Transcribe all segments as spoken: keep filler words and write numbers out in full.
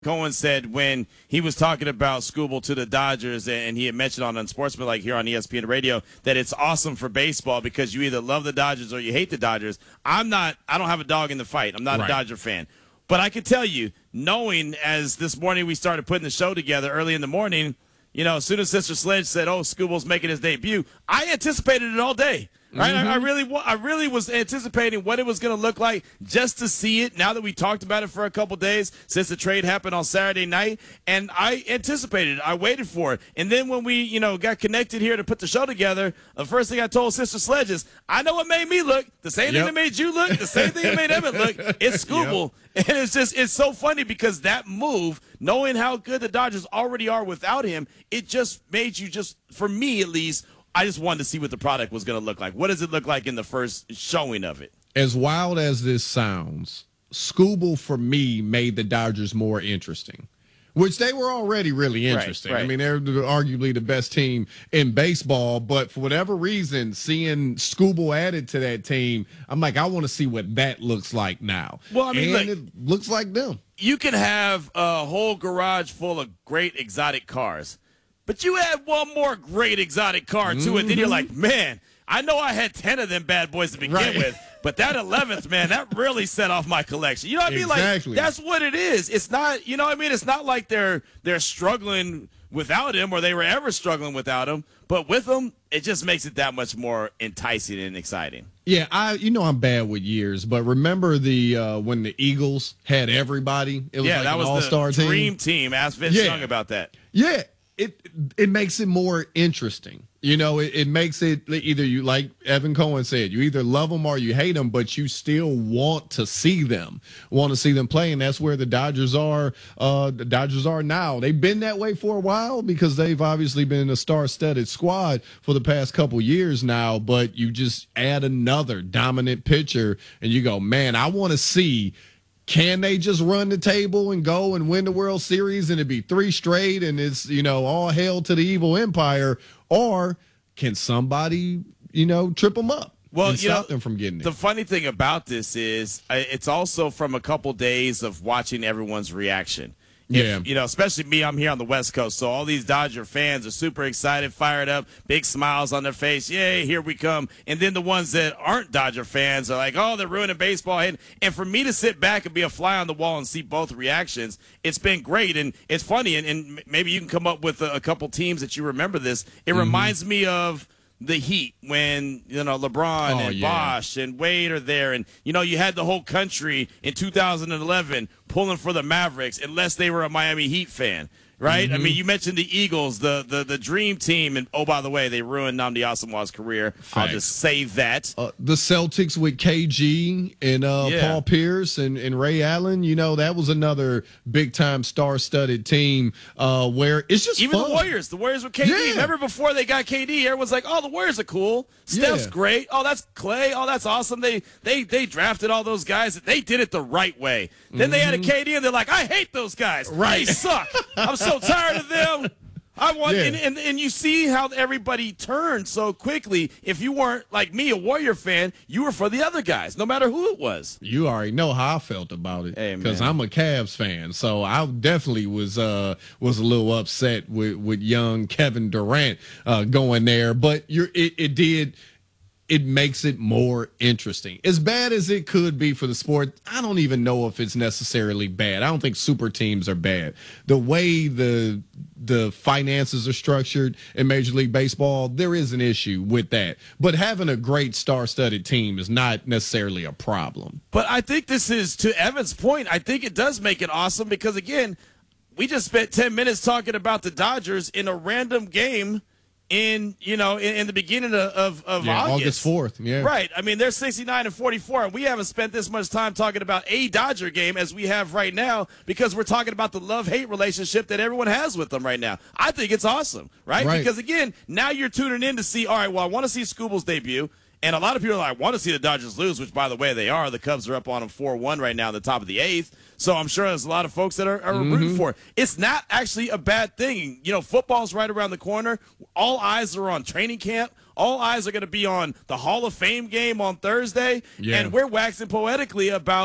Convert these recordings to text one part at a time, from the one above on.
Cohen said when he was talking about Skubal to the Dodgers, and he had mentioned on Unsportsmanlike here on E S P N Radio that it's awesome for baseball because you either love the Dodgers or you hate the Dodgers. I'm not – I don't have a dog in the fight. I'm not right. a Dodger fan. But I can tell you, knowing as this morning we started putting the show together early in the morning, you know, as soon as Sister Sledge said, oh, Skubal's making his debut, I anticipated it all day. Right, mm-hmm. I, I really, I really was anticipating what it was going to look like just to see it. Now that we talked about it for a couple days since the trade happened on Saturday night, and I anticipated it. I waited for it, and then when we, you know, got connected here to put the show together, the first thing I told Sister Sledge is, "I know what made me look. The same yep. thing that made you look. The same thing that made Emmett look. It's Skubal." Yep. And it's just, it's so funny because that move, knowing how good the Dodgers already are without him, it just made you just, for me at least. I just wanted to see what the product was going to look like. What does it look like in the first showing of it? As wild as this sounds, Skubal, for me, made the Dodgers more interesting, which they were already really interesting. Right, right. I mean, they're arguably the best team in baseball, but for whatever reason, seeing Skubal added to that team, I'm like, I want to see what that looks like now. Well, I mean, and look, it looks like them. You can have a whole garage full of great exotic cars. But you add one more great exotic car to mm-hmm. it, then you're like, man, I know I had ten of them bad boys to begin right. with, but that eleventh, man, that really set off my collection. You know what I mean? Exactly. Like, that's what it is. It's not, you know what I mean? It's not like they're they're struggling without him or they were ever struggling without him, but with him, it just makes it that much more enticing and exciting. Yeah, I you know I'm bad with years, but remember the uh, when the Eagles had everybody? It was yeah, like that an was all-star the dream team. team. Ask Vince yeah. Young about that. Yeah. It it makes it more interesting. You know, it, it makes it either you, like Evan Cohen said, you either love them or you hate them, but you still want to see them, want to see them play. And that's where the Dodgers are. Uh, the Dodgers are now. They've been that way for a while because they've obviously been a star-studded squad for the past couple years now. But you just add another dominant pitcher and you go, man, I want to see. Can they just run the table and go and win the World Series and it'd be three straight and it's, you know, all hail to the evil empire? Or can somebody, you know, trip them up well, and you stop know, them from getting it? The funny thing about this is it's also from a couple days of watching everyone's reaction. If, yeah. You know, especially me, I'm here on the West Coast, so all these Dodger fans are super excited, fired up, big smiles on their face. Yay, here we come. And then the ones that aren't Dodger fans are like, oh, they're ruining baseball. And, and for me to sit back and be a fly on the wall and see both reactions, it's been great. And it's funny, and, and maybe you can come up with a, a couple teams that you remember this. It mm-hmm. reminds me of the Heat when, you know, LeBron oh, and yeah. Bosh and Wade are there. And, you know, you had the whole country in two thousand eleven pulling for the Mavericks unless they were a Miami Heat fan. Right? Mm-hmm. I mean, you mentioned the Eagles, the, the, the dream team. And, oh, by the way, they ruined Nnamdi Asomugha's career. Facts. I'll just say that. Uh, the Celtics with K G and uh, yeah. Paul Pierce and, and Ray Allen, you know, that was another big-time star-studded team uh, where it's just Even fun. the Warriors. The Warriors with K D. Yeah. Remember before they got K D, everyone's like, oh, the Warriors are cool. Steph's yeah. great. Oh, that's Clay. Oh, that's awesome. They they they drafted all those guys. They did it the right way. Then mm-hmm. they had a K D, and they're like, I hate those guys. Right. They suck. I'm so tired of them. I want, yeah. and, and, and you see how everybody turned so quickly. If you weren't, like me, a Warrior fan, you were for the other guys, no matter who it was. You already know how I felt about it because hey, I'm a Cavs fan. So I definitely was uh, was a little upset with, with young Kevin Durant uh, going there. But you're, it, it did – it makes it more interesting. As bad as it could be for the sport, I don't even know if it's necessarily bad. I don't think super teams are bad. The way the the finances are structured in Major League Baseball, there is an issue with that. But having a great star-studded team is not necessarily a problem. But I think this is, to Evan's point, I think it does make it awesome because, again, we just spent ten minutes talking about the Dodgers in a random game in, you know, in, in the beginning of, of, of yeah, August. August fourth, yeah. Right. I mean, they're sixty-nine and forty-four, and we haven't spent this much time talking about a Dodger game as we have right now because we're talking about the love-hate relationship that everyone has with them right now. I think it's awesome, right? right? Because, again, now you're tuning in to see, all right, well, I want to see Skubal's debut. And a lot of people are like, I want to see the Dodgers lose, which, by the way, they are. The Cubs are up on them four one right now in the top of the eighth. So I'm sure there's a lot of folks that are, are mm-hmm. rooting for it. It's not actually a bad thing. You know, football's right around the corner. All eyes are on training camp. All eyes are going to be on the Hall of Fame game on Thursday. Yeah. And we're waxing poetically about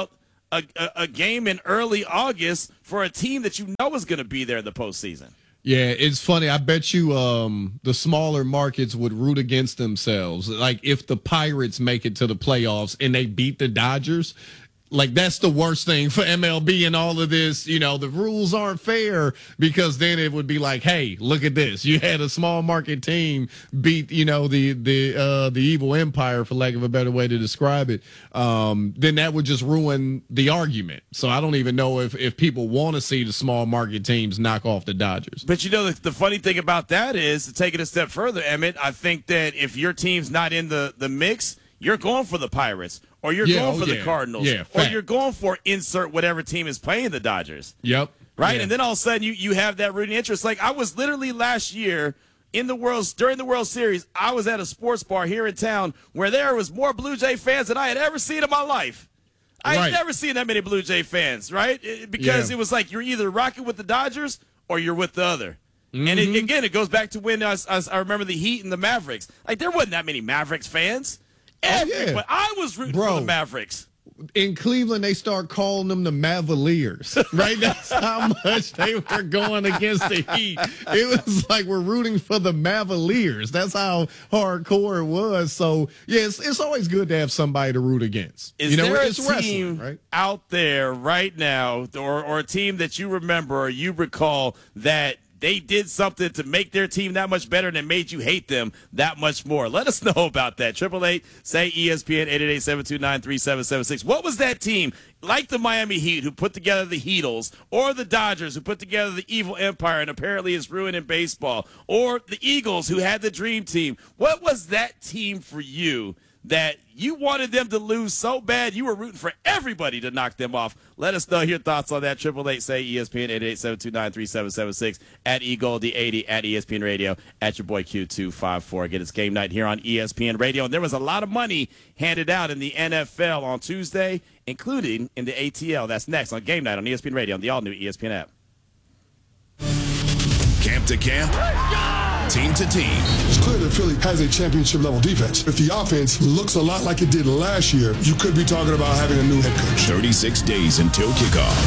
a, a, a game in early August for a team that you know is going to be there in the postseason. Yeah, it's funny. I bet you um, the smaller markets would root against themselves. Like if the Pirates make it to the playoffs and they beat the Dodgers, like that's the worst thing for M L B and all of this. You know, the rules aren't fair, because then it would be like, hey, look at this. You had a small market team beat, you know, the the uh, the evil empire, for lack of a better way to describe it. Um, then that would just ruin the argument. So I don't even know if, if people want to see the small market teams knock off the Dodgers. But, you know, the, the funny thing about that is, to take it a step further, Emmett, I think that if your team's not in the, the mix, you're going for the Pirates, or you're Yeah, going oh, for yeah. the Cardinals, Yeah, or fact. you're going for insert whatever team is playing the Dodgers. Yep. Right? Yeah. And then all of a sudden you, you have that rooting interest. Like, I was literally last year in the World during the World Series, I was at a sports bar here in town where there was more Blue Jay fans than I had ever seen in my life. I had Right. never seen that many Blue Jay fans, right? It- because Yeah. it was like you're either rocking with the Dodgers or you're with the other. And Mm-hmm. it, again, it goes back to when I, was- I, was- I remember the Heat and the Mavericks. Like, there wasn't that many Mavericks fans. Everybody, yeah. I was rooting Bro. for the Mavericks. In Cleveland, they start calling them the Mavaliers, right? That's how much they were going against the Heat. It was like we're rooting for the Mavaliers. That's how hardcore it was. So, yeah, it's, it's always good to have somebody to root against. Is you know, there it's a wrestling, team right? out there right now, or, or a team that you remember or you recall that they did something to make their team that much better and it made you hate them that much more? Let us know about that. Triple eight, say E S P N, eight eight eight, seven two nine, three seven seven six. What was that team, like the Miami Heat, who put together the Heatles, or the Dodgers, who put together the evil empire and apparently is ruining baseball, or the Eagles, who had the dream team? What was that team for you that you wanted them to lose so bad you were rooting for everybody to knock them off? Let us know your thoughts on that. Triple eight, say E S P N, eight eight eight, seven two nine, three seven seven six, at eGoldie eighty, at E S P N Radio, at your boy Q two five four. Again, it's game night here on E S P N Radio, and there was a lot of money handed out in the N F L on Tuesday, including in the A T L. That's next on game night on E S P N Radio on the all-new E S P N app. Camp to camp, team to team. It's clear that Philly has a championship level defense. If the offense looks a lot like it did last year, you could be talking about having a new head coach. thirty-six days until kickoff.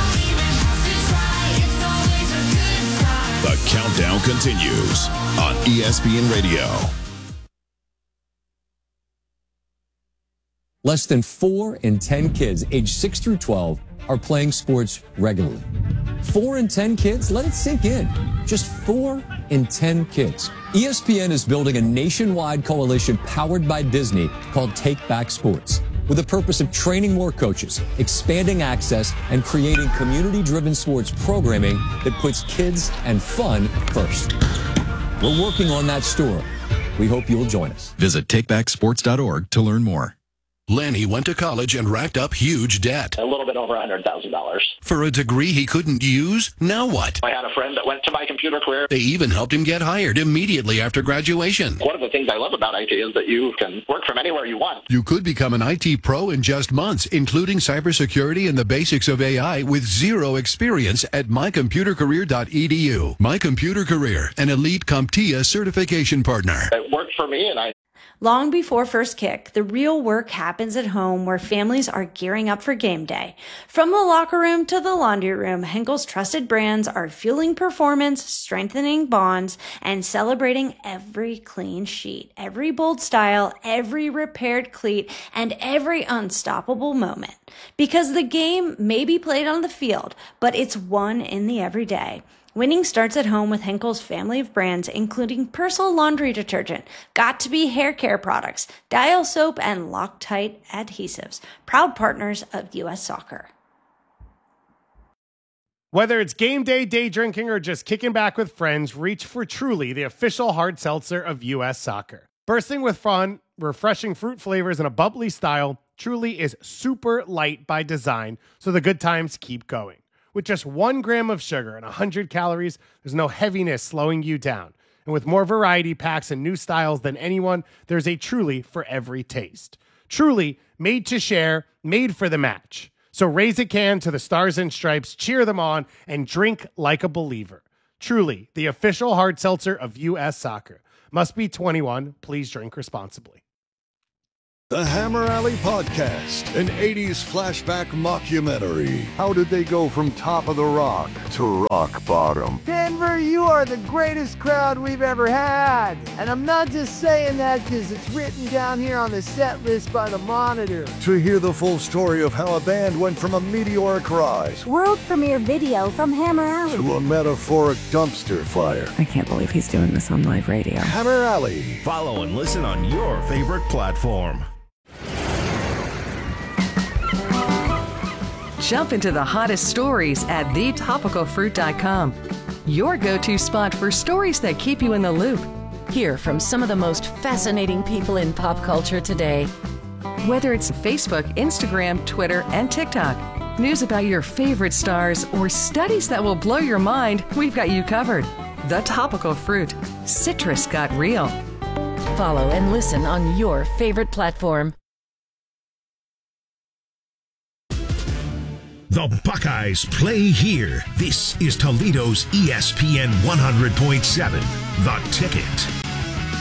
The countdown continues on E S P N Radio. Less than four in ten kids aged six through twelve are playing sports regularly. Four in ten kids? Let it sink in. Just four in ten kids. E S P N is building a nationwide coalition powered by Disney called Take Back Sports, with the purpose of training more coaches, expanding access, and creating community-driven sports programming that puts kids and fun first. We're working on that story. We hope you'll join us. Visit take back sports dot org to learn more. Lanny went to college and racked up huge debt. A little bit over one hundred thousand dollars. For a degree he couldn't use? Now what? I had a friend that went to my computer career. They even helped him get hired immediately after graduation. One of the things I love about I T is that you can work from anywhere you want. You could become an I T pro in just months, including cybersecurity and the basics of A I with zero experience at my computer career dot e d u. My Computer Career, an elite CompTIA certification partner. It worked for me, and I Long before first kick, the real work happens at home where families are gearing up for game day. From the locker room to the laundry room, Henkel's trusted brands are fueling performance, strengthening bonds, and celebrating every clean sheet, every bold style, every repaired cleat, and every unstoppable moment. Because the game may be played on the field, but it's won in the everyday. Winning starts at home with Henkel's family of brands, including Persil laundry detergent, Got2b hair care products, Dial soap, and Loctite adhesives. Proud partners of U S Soccer. Whether it's game day, day drinking, or just kicking back with friends, reach for Truly, the official hard seltzer of U S Soccer. Bursting with fun, refreshing fruit flavors, and a bubbly style, Truly is super light by design, so the good times keep going. With just one gram of sugar and one hundred calories, there's no heaviness slowing you down. And with more variety packs and new styles than anyone, there's a Truly for every taste. Truly, made to share, made for the match. So raise a can to the Stars and Stripes, cheer them on, and drink like a believer. Truly, the official hard seltzer of U S Soccer. Must be twenty-one. Please drink responsibly. The Hammer Alley Podcast, an eighties flashback mockumentary. How did they go from top of the rock to rock bottom? Denver, you are the greatest crowd we've ever had. And I'm not just saying that because it's written down here on the set list by the Monitor. To hear the full story of how a band went from a meteoric rise, world premiere video from Hammer Alley, to a metaphoric dumpster fire. I can't believe he's doing this on live radio. Hammer Alley. Follow and listen on your favorite platform. Jump into the hottest stories at the topical fruit dot com. Your go-to spot for stories that keep you in the loop. Hear from some of the most fascinating people in pop culture today. Whether it's Facebook, Instagram, Twitter, and TikTok, news about your favorite stars, or studies that will blow your mind, we've got you covered. The Topical Fruit. Citrus got real. Follow and listen on your favorite platform. The Buckeyes play here. This is Toledo's E S P N one hundred point seven, The Ticket.